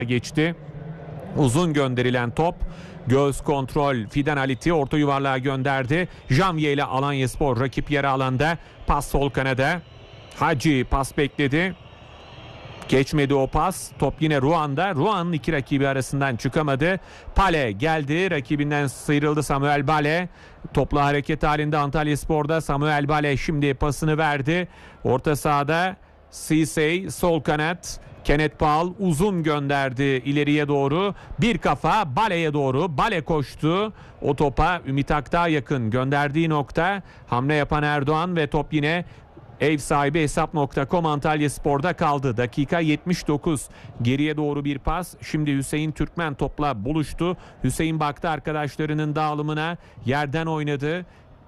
geçti. Uzun gönderilen top. Göz kontrol Fidan Aliti orta yuvarlığa gönderdi. Janvier ile Alanyaspor rakip yarı alanda. Pas sol kanada. Hacı pas bekledi. Geçmedi o pas. Top yine Ruan'da. Ruan iki rakibi arasından çıkamadı. Pale geldi. Rakibinden sıyrıldı Samuel Bale. Topla hareket halinde Antalyaspor'da. Samuel Bale şimdi pasını verdi. Orta sahada Sisey sol kanat. Kenneth Paul uzun gönderdi ileriye doğru. Bir kafa Bale'ye doğru. Bale koştu. O topa Ümit Akdağ yakın. Gönderdiği nokta hamle yapan Erdoğan ve top yine ev sahibi Hesap.com Antalyaspor'da kaldı. Dakika 79. Geriye doğru bir pas. Şimdi Hüseyin Türkmen topla buluştu. Hüseyin baktı arkadaşlarının dağılımına. Yerden oynadı.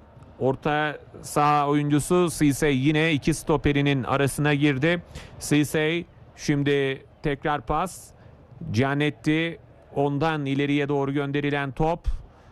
Orta saha oyuncusu Sisey yine iki stoperinin arasına girdi. Sisey şimdi tekrar pas. Giannetti ondan ileriye doğru gönderilen top.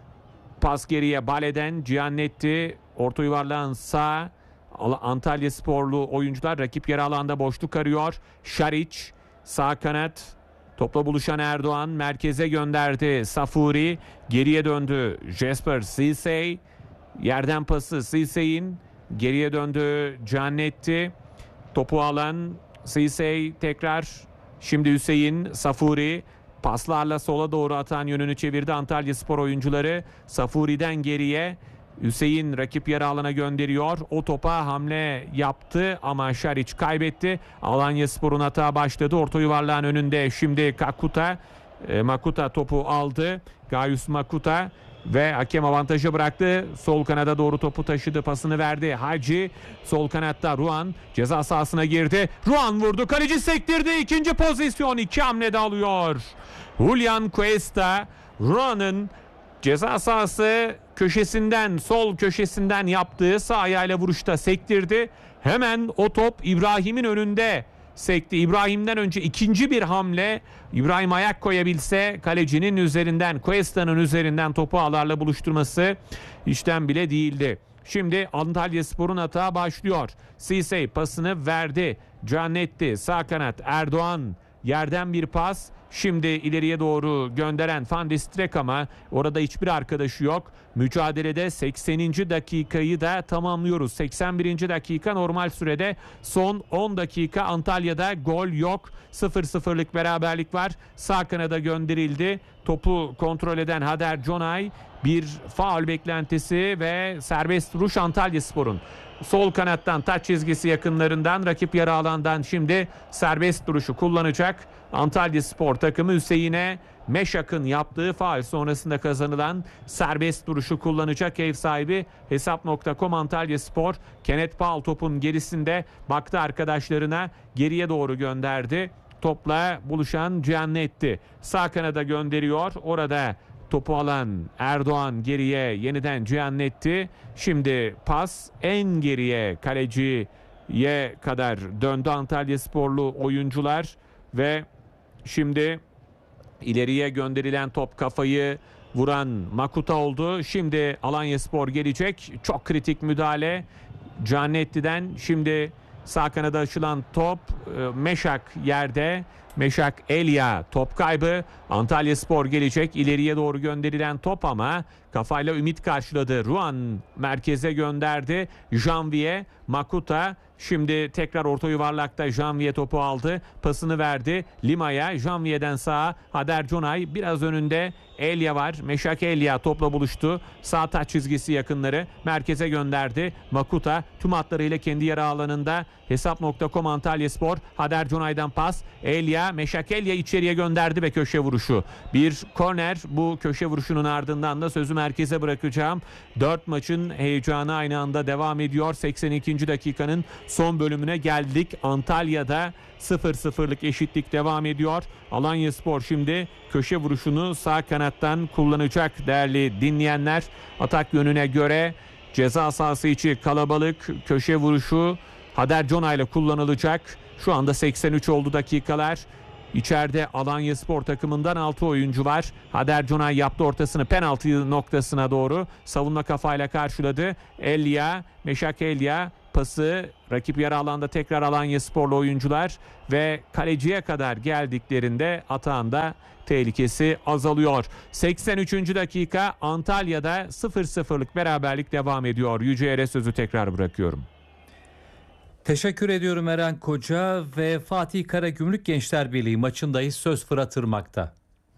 Pas geriye Bale'den Giannetti orta yuvarlağın sağ. Antalyasporlu oyuncular rakip yarı alanda boşluk arıyor. Şariç sağ kanat. Topla buluşan Erdoğan merkeze gönderdi. Safuri geriye döndü. Jesper Sisey yerden pası Sisey'in geriye döndü. Giannetti topu alan Sisey tekrar şimdi Hüseyin Safuri paslarla sola doğru atan yönünü çevirdi Antalyaspor oyuncuları. Safuri'den geriye Hüseyin rakip yarı alana gönderiyor. O topa hamle yaptı ama Şariç kaybetti. Alanyaspor'un hata başladı. Orta yuvarlağın önünde şimdi Makuta topu aldı. Gayus Makuta ve hakem avantajı bıraktı. Sol kanada doğru topu taşıdı. Pasını verdi. Hacı sol kanatta Ruan ceza sahasına girdi. Ruan vurdu. Kaleci sektirdi. İkinci pozisyon. 2 hamlede alıyor. Julian Cuesta Ruan'ın ceza sahası köşesinden sol köşesinden yaptığı sağ ayağıyla vuruşta sektirdi. Hemen o top İbrahim'in önünde sekti. İbrahim'den önce ikinci bir hamle. İbrahim ayak koyabilse kalecinin üzerinden Cuesta'nın üzerinden topu ağlarla buluşturması işten bile değildi. Şimdi Antalyaspor'un hata başlıyor. Sisey pasını verdi. Giannetti sağ kanat Erdoğan yerden bir pas. Şimdi ileriye doğru gönderen Van de Streek ama orada hiçbir arkadaşı yok. Mücadelede 80. dakikayı da tamamlıyoruz. 81. dakika normal sürede son 10 dakika Antalya'da gol yok. 0-0'lık beraberlik var. Sağ kanada gönderildi. Topu kontrol eden Hader Conay bir faul beklentisi ve serbest vuruş Antalyaspor'un. Sol kanattan taç çizgisi yakınlarından rakip yarı alandan şimdi serbest duruşu kullanacak. Antalyaspor takımı Hüseyin'e Meşak'ın yaptığı faul sonrasında kazanılan serbest duruşu kullanacak ev sahibi Hesap.com Antalyaspor. Kenneth Paul topun gerisinde baktı arkadaşlarına geriye doğru gönderdi. Topla buluşan Giannetti sağ kanada gönderiyor. Orada topu alan Erdoğan geriye yeniden Giannetti. Şimdi pas en geriye kaleciye kadar döndü Antalyasporlu oyuncular ve şimdi ileriye gönderilen top kafayı vuran Makuta oldu. Şimdi Alanyaspor gelecek. Çok kritik müdahale Giannetti'den. Şimdi sağ kanada açılan top Meşak yerde. Meşak Elia top kaybı. Antalyaspor gelecek. İleriye doğru gönderilen top ama kafayla Ümit karşıladı. Ruan merkeze gönderdi. Janvier Makuta şimdi tekrar orta yuvarlakta Janvier topu aldı. Pasını verdi Lima'ya. Janvier'den sağa Hader Conay biraz önünde Elia var. Meşak Elia topla buluştu. Sağ taç çizgisi yakınları merkeze gönderdi. Makuta tüm hatlarıyla kendi yarı alanında. Hesap.com Antalyaspor Hader Conay'dan pas. Elia Meşak Elia içeriye gönderdi ve köşe vuruşu. Bir korner, bu köşe vuruşunun ardından da sözü merkeze bırakacağım. 4 maçın heyecanı aynı anda devam ediyor. 82. dakikanın son bölümüne geldik. Antalya'da 0-0'lık eşitlik devam ediyor. Alanyaspor şimdi köşe vuruşunu sağ kanattan kullanacak değerli dinleyenler. Atak yönüne göre ceza sahası içi kalabalık, köşe vuruşu Hader Conay ile kullanılacak. Şu anda 83 oldu dakikalar. İçeride Alanyaspor takımından 6 oyuncu var. Hader Conay yaptı ortasını penaltı noktasına doğru. Savunma kafayla karşıladı. Elia, Meşak Elia pası rakip yarı alanda tekrar Alanyasporlu oyuncular ve kaleciye kadar geldiklerinde atağında tehlikesi azalıyor. 83. dakika, Antalya'da 0-0'lık beraberlik devam ediyor. Yüceğer'e sözü tekrar bırakıyorum. Teşekkür ediyorum Eren Koca ve Fatih Karagümrük Gençler Birliği maçındayız. Söz Fırat Irmak'ta.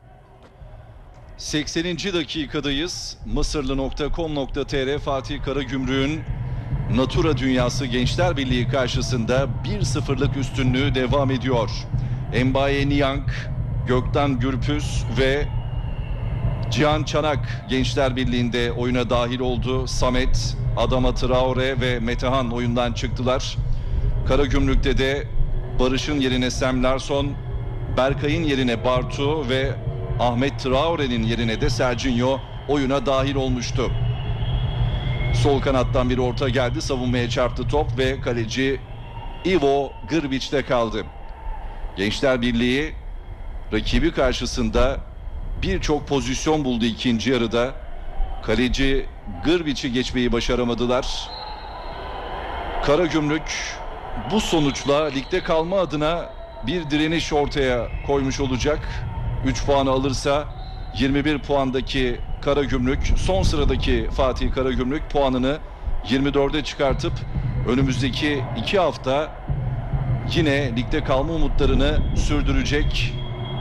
80. dakikadayız. Mısırlı.com.tr Fatih Karagümrük'ün Natura Dünyası Gençler Birliği karşısında 1-0'lık üstünlüğü devam ediyor. Mbaye Niang, Gökten Gürpüz ve Cihan Çanak Gençler Birliği'nde oyuna dahil oldu. Samet, Adama Traore ve Metehan oyundan çıktılar. Karagümrük'te de Barış'ın yerine Sam Larsson, Berkay'ın yerine Bartu ve Ahmet Traore'nin yerine de Serginho oyuna dahil olmuştu. Sol kanattan bir orta geldi. Savunmaya çarptı top ve kaleci Ivo Grbić'te kaldı. Gençler Birliği rakibi karşısında birçok pozisyon buldu ikinci yarıda. Kaleci Grbić'i geçmeyi başaramadılar. Karagümrük bu sonuçla ligde kalma adına bir direniş ortaya koymuş olacak. 3 puanı alırsa 21 puandaki Karagümrük, son sıradaki Fatih Karagümrük puanını 24'e çıkartıp önümüzdeki 2 hafta yine ligde kalma umutlarını sürdürecek.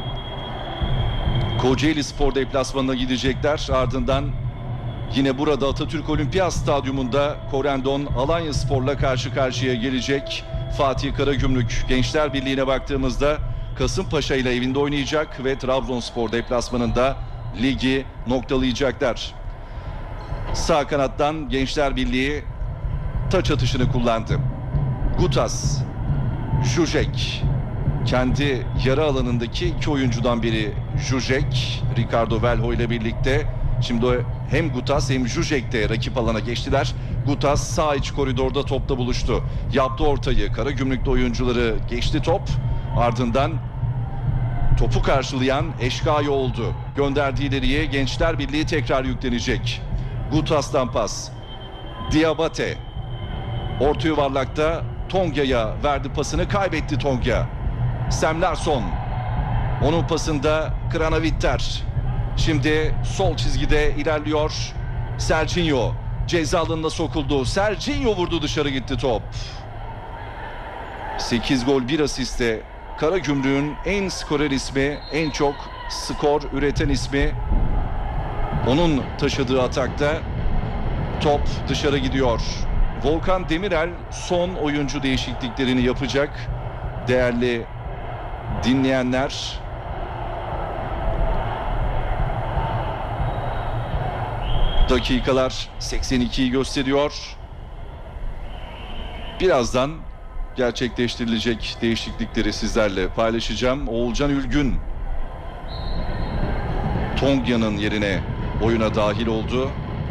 Kocaeli Spor deplasmanına gidecekler. Ardından yine burada Atatürk Olimpiyat Stadyumunda Korendon Alanyaspor'la karşı karşıya gelecek. Fatih Karagümrük Gençler Birliği'ne baktığımızda Kasımpaşa ile evinde oynayacak ve Trabzonspor deplasmanında ligi noktalayacaklar. Sağ kanattan Gençler Birliği taç atışını kullandı. Gutas, Zuzek, kendi yarı alanındaki iki oyuncudan biri Zuzek, Ricardo Velho ile birlikte. Şimdi hem Gutas hem Zuzek de rakip alana geçtiler. Gutas sağ iç koridorda topla buluştu. Yaptı ortayı. Karagümrük'te oyuncuları geçti top. Ardından topu karşılayan Eşkaya oldu. Gönderdiği ileriye Gençler Birliği tekrar yüklenecek. Gutas'tan pas. Diabate. Orta yuvarlakta Tonga'ya verdi pasını. Kaybetti Tonga. Sam Larsson. Onun pasında Kranavitter. Şimdi sol çizgide ilerliyor. Serginho ceza alanına sokuldu. Serginho vurdu, dışarı gitti top. 8 gol 1 asiste Karagümrük'ün en skorer ismi, en çok skor üreten ismi. Onun taşıdığı atakta top dışarı gidiyor. Volkan Demirel son oyuncu değişikliklerini yapacak. Değerli dinleyenler, dakikalar 82'yi gösteriyor. Birazdan gerçekleştirilecek değişiklikleri sizlerle paylaşacağım. Oğulcan Ülgün Tonga'nın yerine oyuna dahil oldu.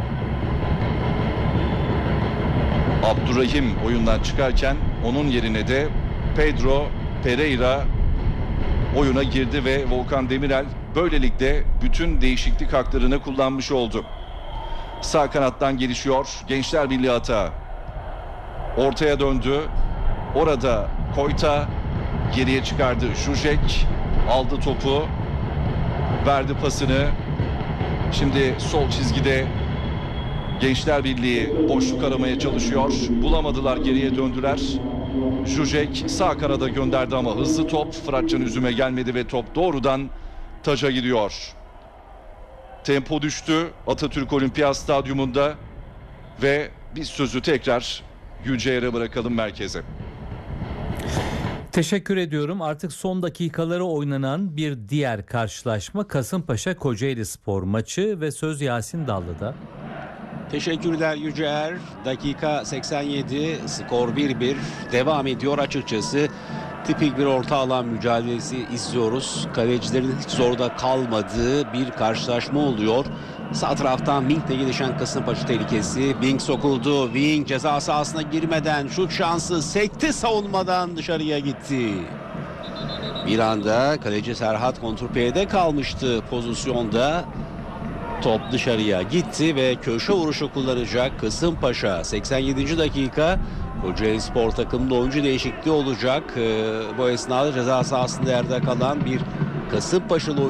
Abdurrahim oyundan çıkarken onun yerine de Pedro Pereira oyuna girdi ve Volkan Demirel böylelikle bütün değişiklik haklarını kullanmış oldu. Sağ kanattan gelişiyor Gençler Birliği hata. Ortaya döndü. Orada Koyta geriye çıkardı. Zuzek aldı topu. Verdi pasını. Şimdi sol çizgide Gençler Birliği boşluk aramaya çalışıyor. Bulamadılar, geriye döndüler. Zuzek sağ kanada gönderdi ama hızlı top Fıratcan Üzüm'e gelmedi ve top doğrudan taca gidiyor. Tempo düştü Atatürk Olimpiyat Stadyumunda ve biz sözü tekrar Yüceğer'e bırakalım, merkeze. Teşekkür ediyorum. Artık son dakikaları oynanan bir diğer karşılaşma Kasımpaşa Kocaeli Spor maçı ve söz Yasin Dallı'da. Teşekkürler Yüceğer. Dakika 87, skor 1-1 devam ediyor açıkçası. Tipik bir orta alan mücadelesi izliyoruz. Kalecilerin hiç zorda kalmadığı bir karşılaşma oluyor. Sağ taraftan Wing'le gelişen Kasımpaşa tehlikesi. Wing sokuldu. Wing ceza sahasına girmeden şut şansı, sekti savunmadan dışarıya gitti. Bir anda kaleci Serhat kontrpiyede kalmıştı pozisyonda. Top dışarıya gitti ve köşe vuruşu kullanacak Kasımpaşa. 87. dakika Kocaeli Spor takımında oyuncu değişikliği olacak. Bu esnada ceza sahasında yerde kalan bir Kasımpaşalı